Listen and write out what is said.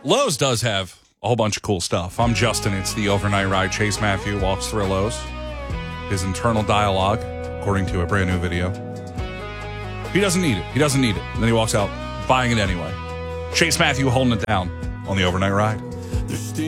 Lowe's does have a whole bunch of cool stuff. I'm Justin. It's the overnight ride. Chase Matthew walks through Lowe's. His internal dialogue, according to a brand new video. He doesn't need it. He doesn't need it. And then he walks out buying it anyway. Chase Matthew holding it down on the overnight ride.